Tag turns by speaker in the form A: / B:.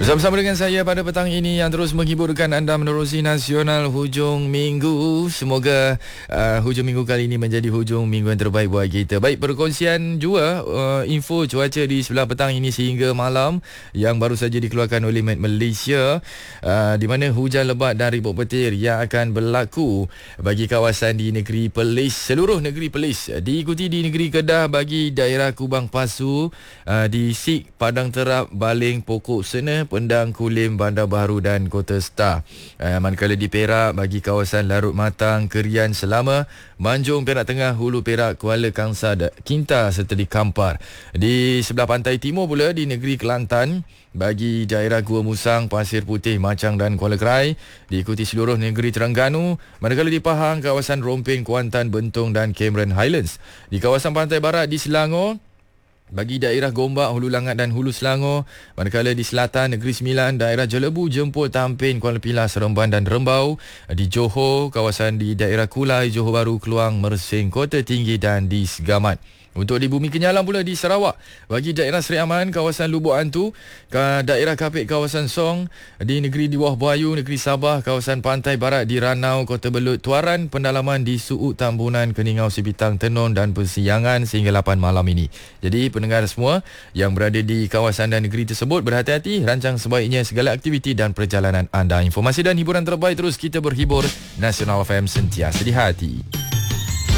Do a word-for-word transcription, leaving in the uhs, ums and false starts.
A: Bersama-sama dengan saya pada petang ini yang terus menghiburkan anda menerusi Nasional Hujung Minggu. Semoga uh, hujung minggu kali ini menjadi hujung minggu yang terbaik buat kita. Baik, perkongsian juga uh, info cuaca di sebelah petang ini sehingga malam yang baru saja dikeluarkan oleh Met Malaysia, uh, di mana hujan lebat dan ribut petir yang akan berlaku bagi kawasan di negeri Perlis, seluruh negeri Perlis. Diikuti di negeri Kedah bagi daerah Kubang Pasu, uh, di Sik, Padang Terap, Baling, Pokok Sena, Pendang, Kulim, Bandar Baharu dan Kota Star. Uh, manakala di Perak bagi kawasan Larut Matang, Kerian, Selama, Manjung, Perak Tengah, Hulu Perak, Kuala Kangsar, Kinta serta di Kampar. Di sebelah pantai timur pula di negeri Kelantan bagi daerah Gua Musang, Pasir Putih, Macang dan Kuala Kerai. Diikuti seluruh negeri Terengganu. Manakala di Pahang, kawasan Rompin, Kuantan, Bentong dan Cameron Highlands. Di kawasan pantai barat di Selangor bagi daerah Gombak, Hulu Langat dan Hulu Selangor. Manakala di selatan Negeri Sembilan, daerah Jelebu, Jemput, Tampin, Kuala Pilah, Seremban dan Rembau. Di Johor, kawasan di daerah Kulai, Johor Bahru, Keluang, Mersing, Kota Tinggi dan di Segamat. Untuk di Bumi Kenyalang pula di Sarawak bagi daerah Seri Aman, kawasan Lubuk Antu, daerah Kapit, kawasan Song. Di negeri Dewah Buayu, negeri Sabah, kawasan pantai barat di Ranau, Kota Belud, Tuaran, pendalaman di Suut, Tambunan, Keningau, Sibitang, Tenon dan Persiangan sehingga lapan malam ini. Jadi pendengar semua yang berada di kawasan dan negeri tersebut, berhati-hati, rancang sebaiknya segala aktiviti dan perjalanan anda. Informasi dan hiburan terbaik terus kita berhibur. Nasional F M sentiasa di hati.